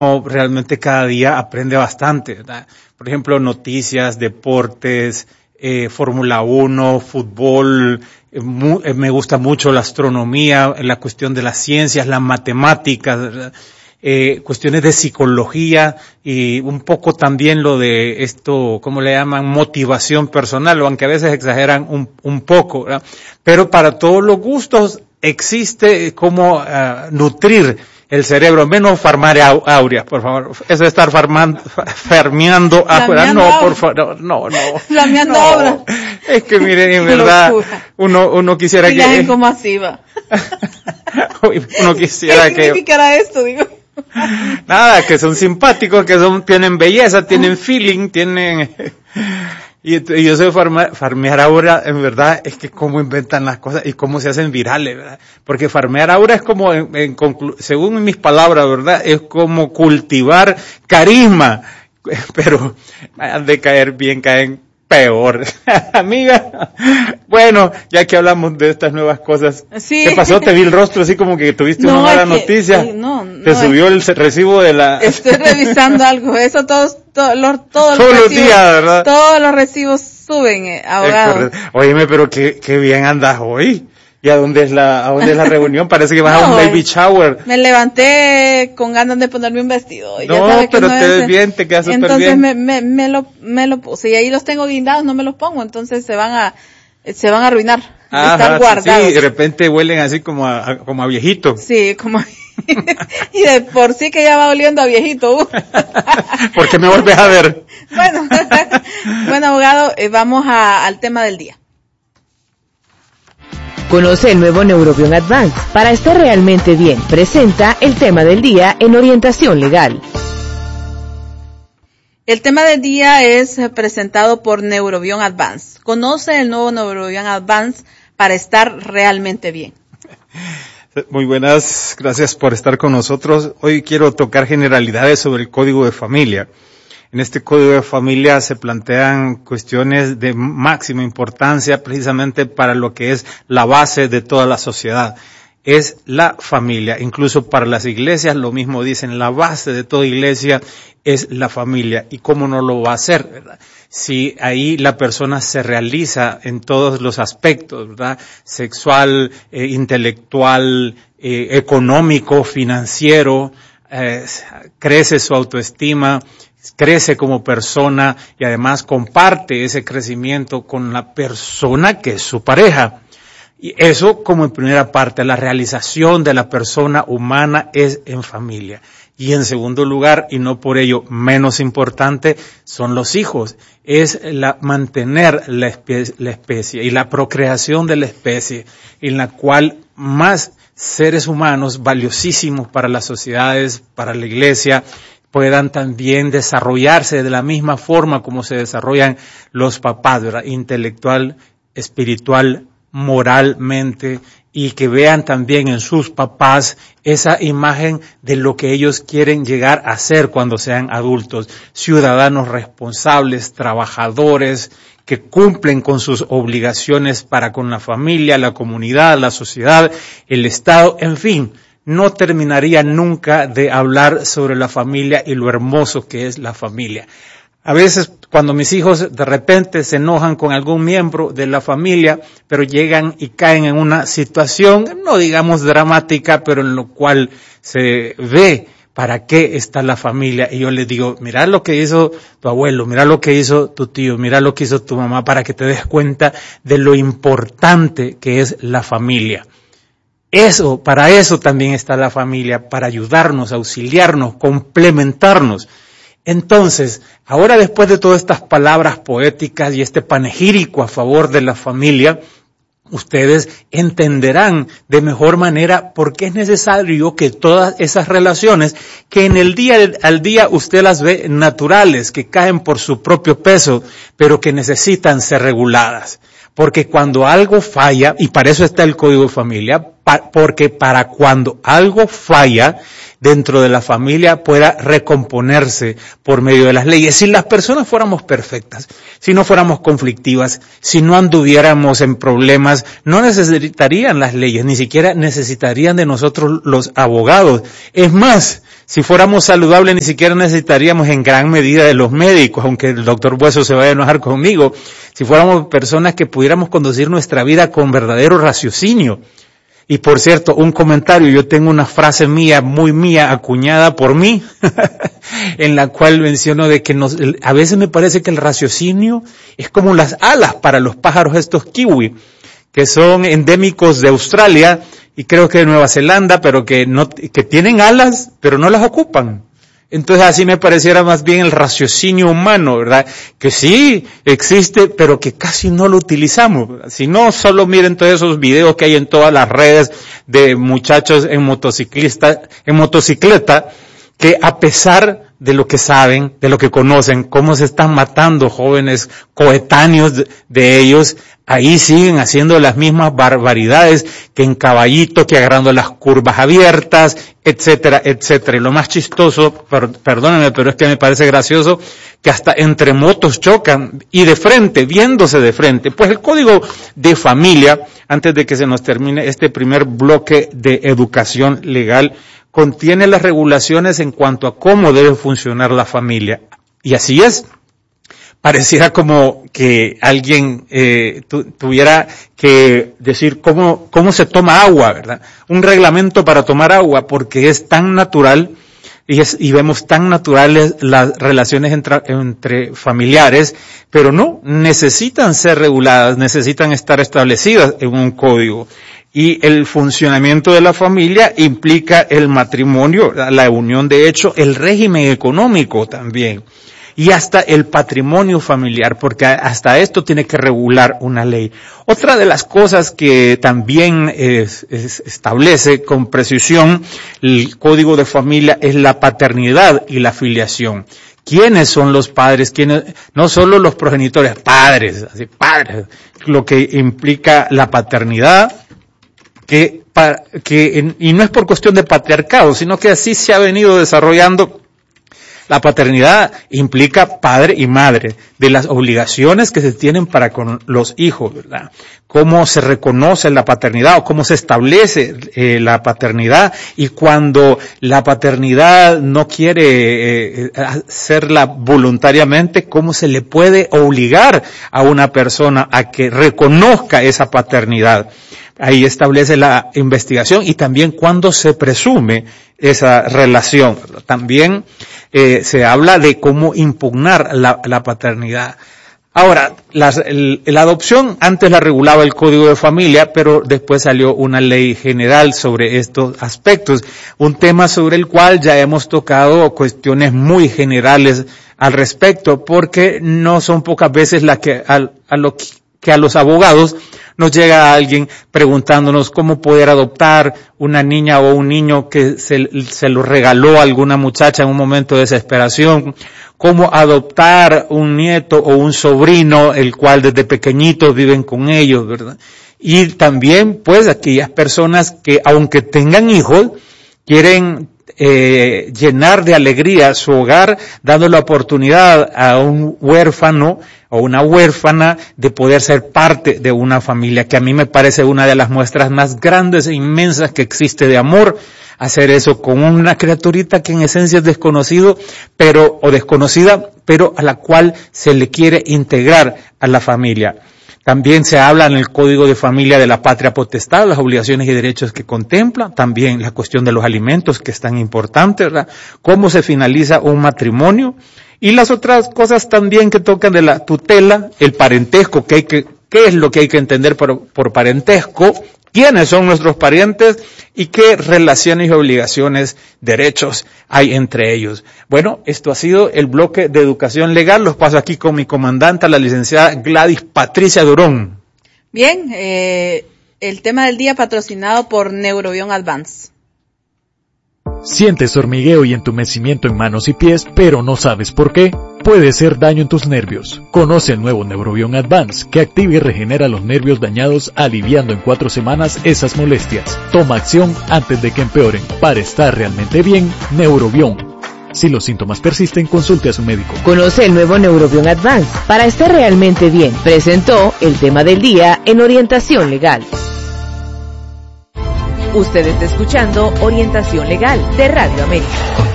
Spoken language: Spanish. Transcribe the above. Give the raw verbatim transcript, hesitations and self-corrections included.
realmente cada día aprende bastante, ¿verdad? Por ejemplo, noticias, deportes, eh, Fórmula uno, fútbol, eh, mu- eh, me gusta mucho la astronomía, la cuestión de las ciencias, las matemáticas, ¿verdad? Eh, cuestiones de psicología y un poco también lo de esto, ¿cómo le llaman? Motivación personal, aunque a veces exageran un, un poco, ¿verdad? Pero para todos los gustos existe cómo uh, nutrir el cerebro, menos farmar aurea, por favor. Eso de estar farmando, farmeando aurea, no, por favor, no, no. Flameando no. aurea. Es que miren, en verdad, uno, uno quisiera y que... la como así va. Uno quisiera ¿Qué que... significará esto, digo? Nada, que son simpáticos, que son, tienen belleza, tienen feeling, tienen... Y, y yo sé farma, farmear ahora, en verdad, es que cómo inventan las cosas y cómo se hacen virales, ¿verdad? Porque farmear ahora es como, en, en conclu, según mis palabras, ¿verdad? Es como cultivar carisma. Pero han de caer bien, caen peor. Amiga, bueno, ya que hablamos de estas nuevas cosas, sí. ¿Qué pasó? Te vi el rostro así como que tuviste no, una mala que, noticia. Eh, no, no, Te subió el recibo de la... Estoy revisando algo, eso todos, todos los, todos todos los recibos, días, ¿verdad? Todos los recibos suben, eh, abogado. Óyeme, pero qué, qué bien andas hoy. ¿Y a dónde es la, a dónde es la reunión? Parece que vas no, a un baby shower. Me levanté con ganas de ponerme un vestido. No, ya sabes pero que no te ves bien, te quedas súper bien. Entonces me, me, me lo, me lo puse y ahí los tengo guindados, no me los pongo, entonces se van a, se van a arruinar. Ajá, están guardados. Sí, de repente huelen así como a, como a viejito. Sí, como a... y de por sí que ya va oliendo a viejito. ¿Por qué me vuelves a ver? Bueno, bueno abogado, eh, vamos a, al tema del día. Conoce el nuevo Neurobion Advance para estar realmente bien. Presenta el tema del día en orientación legal. El tema del día es presentado por Neurobion Advance. Conoce el nuevo Neurobion Advance para estar realmente bien. Muy buenas, gracias por estar con nosotros. Hoy quiero tocar generalidades sobre el Código de Familia. En este Código de Familia se plantean cuestiones de máxima importancia precisamente para lo que es la base de toda la sociedad. Es la familia. Incluso para las iglesias lo mismo dicen, la base de toda iglesia es la familia. ¿Y cómo no lo va a hacer, verdad? Si ahí la persona se realiza en todos los aspectos, ¿verdad? Sexual, eh, intelectual, eh, económico, financiero, eh, crece su autoestima, crece como persona y además comparte ese crecimiento con la persona que es su pareja. Y eso como en primera parte, la realización de la persona humana es en familia. Y en segundo lugar, y no por ello menos importante, son los hijos. Es la mantener la especie, la especie y la procreación de la especie, en la cual más seres humanos valiosísimos para las sociedades, para la iglesia, puedan también desarrollarse de la misma forma como se desarrollan los papás, ¿verdad? Intelectual, espiritual, moralmente, y que vean también en sus papás esa imagen de lo que ellos quieren llegar a ser cuando sean adultos, ciudadanos responsables, trabajadores, que cumplen con sus obligaciones para con la familia, la comunidad, la sociedad, el Estado, en fin. No terminaría nunca de hablar sobre la familia y lo hermoso que es la familia. A veces cuando mis hijos de repente se enojan con algún miembro de la familia, pero llegan y caen en una situación, no digamos dramática, pero en lo cual se ve para qué está la familia. Y yo les digo, mira lo que hizo tu abuelo, mira lo que hizo tu tío, mira lo que hizo tu mamá, para que te des cuenta de lo importante que es la familia. Eso, para eso también está la familia, para ayudarnos, auxiliarnos, complementarnos. Entonces, ahora después de todas estas palabras poéticas y este panegírico a favor de la familia, ustedes entenderán de mejor manera por qué es necesario que todas esas relaciones que en el día al día usted las ve naturales, que caen por su propio peso, pero que necesitan ser reguladas. Porque cuando algo falla, y para eso está el Código de Familia, pa, porque para cuando algo falla, dentro de la familia pueda recomponerse por medio de las leyes. Si las personas fuéramos perfectas, si no fuéramos conflictivas, si no anduviéramos en problemas, no necesitarían las leyes, ni siquiera necesitarían de nosotros los abogados. Es más, si fuéramos saludables, ni siquiera necesitaríamos en gran medida de los médicos, aunque el doctor Bueso se vaya a enojar conmigo. Si fuéramos personas que pudiéramos conducir nuestra vida con verdadero raciocinio. Y por cierto, un comentario, yo tengo una frase mía, muy mía, acuñada por mí, en la cual menciono de que nos, a veces me parece que el raciocinio es como las alas para los pájaros estos kiwi, que son endémicos de Australia, y creo que de Nueva Zelanda, pero que no, que tienen alas, pero no las ocupan. Entonces así me pareciera más bien el raciocinio humano, ¿verdad? Que sí existe, pero que casi no lo utilizamos. Si no, solo miren todos esos videos que hay en todas las redes de muchachos en motociclista, en motocicleta, que a pesar de lo que saben, de lo que conocen, cómo se están matando jóvenes coetáneos de, de ellos, ahí siguen haciendo las mismas barbaridades que en caballito, que agarrando las curvas abiertas, etcétera, etcétera. Y lo más chistoso, per, perdónenme, pero es que me parece gracioso, que hasta entre motos chocan y de frente, viéndose de frente. Pues el Código de Familia, antes de que se nos termine este primer bloque de educación legal, contiene las regulaciones en cuanto a cómo debe funcionar la familia. Y así es. Pareciera como que alguien eh, tu, tuviera que decir cómo, cómo se toma agua, ¿verdad? Un reglamento para tomar agua, porque es tan natural y, es, y vemos tan naturales las relaciones entre, entre familiares, pero no, necesitan ser reguladas, necesitan estar establecidas en un código. Y el funcionamiento de la familia implica el matrimonio, la unión de hecho, el régimen económico también. Y hasta el patrimonio familiar, porque hasta esto tiene que regular una ley. Otra de las cosas que también es, es, establece con precisión el Código de Familia es la paternidad y la filiación. ¿Quiénes son los padres? ¿Quiénes? No solo los progenitores, padres, así, padres, lo que implica la paternidad, que, para, que, y no es por cuestión de patriarcado, sino que así se ha venido desarrollando. La paternidad implica padre y madre, de las obligaciones que se tienen para con los hijos, ¿verdad? Cómo se reconoce la paternidad o cómo se establece eh, la paternidad, y cuando la paternidad no quiere eh, hacerla voluntariamente, cómo se le puede obligar a una persona a que reconozca esa paternidad. Ahí establece la investigación y también cuándo se presume esa relación. También eh, se habla de cómo impugnar la, la paternidad. Ahora, la, el, la adopción antes la regulaba el Código de Familia, pero después salió una ley general sobre estos aspectos. Un tema sobre el cual ya hemos tocado cuestiones muy generales al respecto, porque no son pocas veces las que a, a lo que, que a los abogados nos llega a alguien preguntándonos cómo poder adoptar una niña o un niño que se, se lo regaló a alguna muchacha en un momento de desesperación, cómo adoptar un nieto o un sobrino, el cual desde pequeñitos viven con ellos, ¿verdad? Y también, pues, aquellas personas que, aunque tengan hijos, quieren eh, llenar de alegría su hogar, dando la oportunidad a un huérfano o una huérfana de poder ser parte de una familia, que a mí me parece una de las muestras más grandes e inmensas que existe de amor, hacer eso con una criaturita que en esencia es desconocido, pero, o desconocida, pero a la cual se le quiere integrar a la familia. También se habla en el Código de Familia de la patria potestad, las obligaciones y derechos que contempla, también la cuestión de los alimentos, que es tan importante, ¿verdad? Cómo se finaliza un matrimonio, y las otras cosas también que tocan de la tutela, el parentesco, que hay que, qué es lo que hay que entender por, por parentesco, quiénes son nuestros parientes y qué relaciones y obligaciones, derechos hay entre ellos. Bueno, esto ha sido el bloque de educación legal. Los paso aquí con mi comandante, la licenciada Gladys Patricia Durón. Bien, eh, el tema del día patrocinado por Neurobion Advance. Sientes hormigueo y entumecimiento en manos y pies, pero no sabes por qué. puede ser daño en tus nervios. Conoce el nuevo Neurobion Advance, que activa y regenera los nervios dañados, aliviando en cuatro semanas esas molestias. Toma acción antes de que empeoren. Para estar realmente bien, Neurobion. Si los síntomas persisten, consulte a su médico. Conoce el nuevo Neurobion Advance para estar realmente bien. Presentó el tema del día en Orientación Legal. Usted está escuchando Orientación Legal de Radio América.